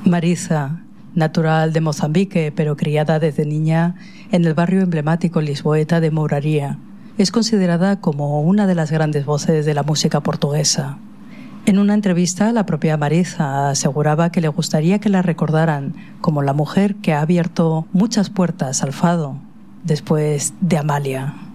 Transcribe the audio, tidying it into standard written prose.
Marisa, natural de Mozambique, pero criada desde niña en el barrio emblemático lisboeta de Mouraria, es considerada como una de las grandes voces de la música portuguesa. En una entrevista, la propia Marisa aseguraba que le gustaría que la recordaran como la mujer que ha abierto muchas puertas al fado después de Amália.